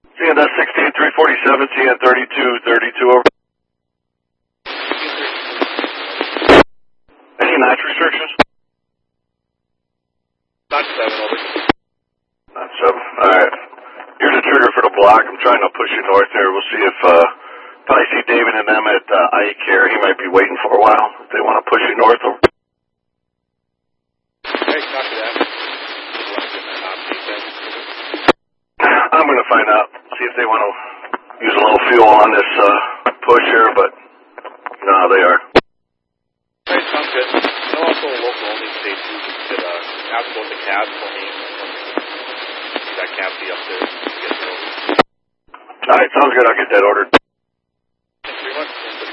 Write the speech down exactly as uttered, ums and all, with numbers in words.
C N S sixteen three forty-seven, C N thirty-two thirty-two over. Any notch restrictions? Not seven over. Not seven. Alright. Here's the trigger for the block. I'm trying to push you north there. We'll see if, uh, probably see David and them at uh, Ike here. He might be waiting for a while if they want to push you north over. Okay, copy that. I'm going to find out, see if they want to use a little fuel on this uh, push here, but no, they are. Okay, sounds good. And also local only state too. You could uh, ask about the cab for me. That cab be up there. Get it over. All right, sounds good. I'll get that ordered. Thank you very much.